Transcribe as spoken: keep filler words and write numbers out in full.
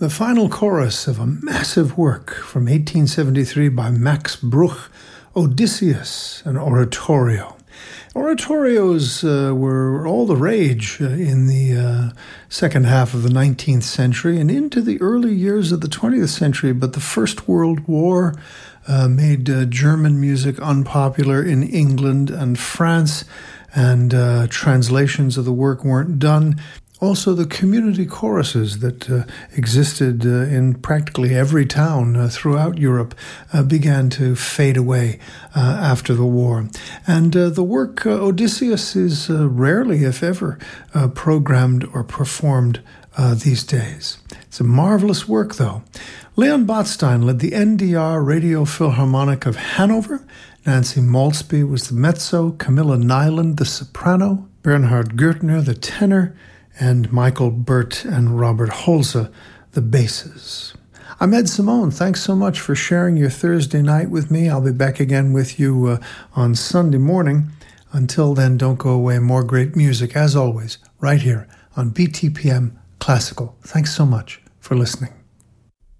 The final chorus of a massive work from eighteen seventy-three by Max Bruch, Odysseus, an oratorio. Oratorios uh, were all the rage uh, in the uh, second half of the nineteenth century and into the early years of the twentieth century, but the First World War uh, made uh, German music unpopular in England and France, and uh, translations of the work weren't done. Also, the community choruses that uh, existed uh, in practically every town uh, throughout Europe uh, began to fade away uh, after the war. And uh, the work uh, Odysseus is uh, rarely, if ever, uh, programmed or performed uh, these days. It's a marvelous work, though. Leon Botstein led the N D R Radio Philharmonic of Hanover. Nancy Maltzby was the mezzo, Camilla Nyland the soprano, Bernhard Gürtner the tenor, and Michael Burt and Robert Holze, the basses. I'm Ed Simone. Thanks so much for sharing your Thursday night with me. I'll be back again with you uh, on Sunday morning. Until then, don't go away. More great music, as always, right here on B T P M Classical. Thanks so much for listening.